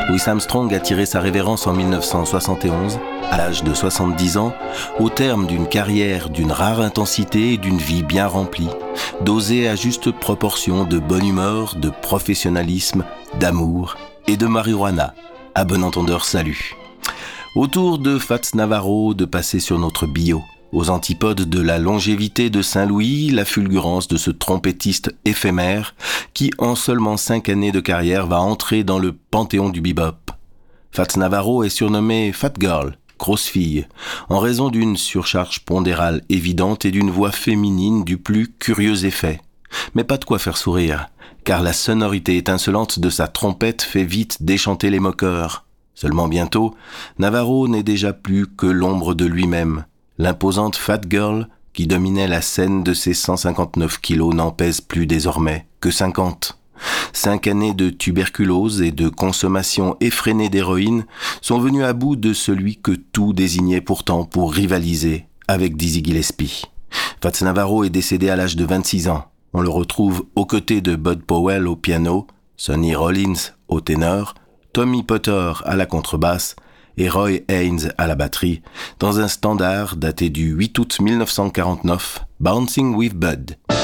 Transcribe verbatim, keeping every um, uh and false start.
Louis Armstrong a tiré sa révérence en dix-neuf cent soixante et onze, à l'âge de soixante-dix ans, au terme d'une carrière d'une rare intensité et d'une vie bien remplie, dosée à juste proportion de bonne humeur, de professionnalisme, d'amour et de marijuana. À bon entendeur, salut. Autour de Fats Navarro de passer sur notre bio. Aux antipodes de la longévité de Saint-Louis, la fulgurance de ce trompettiste éphémère qui, en seulement cinq années de carrière, va entrer dans le panthéon du bebop. Fats Navarro est surnommé Fat Girl, grosse fille, en raison d'une surcharge pondérale évidente et d'une voix féminine du plus curieux effet. Mais pas de quoi faire sourire, car la sonorité étincelante de sa trompette fait vite déchanter les moqueurs. Seulement bientôt, Navarro n'est déjà plus que l'ombre de lui-même. L'imposante Fat Girl, qui dominait la scène de ses cent cinquante-neuf kilos, n'en pèse plus désormais que cinquante. Cinq années de tuberculose et de consommation effrénée d'héroïne sont venues à bout de celui que tout désignait pourtant pour rivaliser avec Dizzy Gillespie. Fats Navarro est décédé à l'âge de vingt-six ans. On le retrouve aux côtés de Bud Powell au piano, Sonny Rollins au ténor, Tommy Potter à la contrebasse et Roy Haynes à la batterie, dans un standard daté du huit août dix-neuf cent quarante-neuf, Bouncing with Bud.